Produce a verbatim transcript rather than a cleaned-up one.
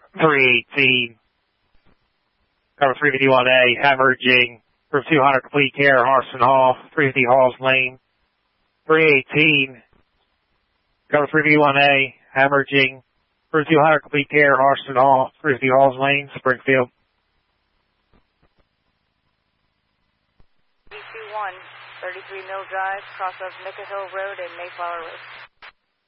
three eighteen, cover three fifty-one A, hemorrhaging, group two hundred, complete care, Harston Hall, three fifty Halls Lane, three eighteen, cover three fifty-one A, hemorrhaging, group two hundred, complete care, Harston Hall, three fifty Halls Lane, Springfield. B two one, thirty-three Mill Drive, cross of Nickel Hill Road and Mayflower Road.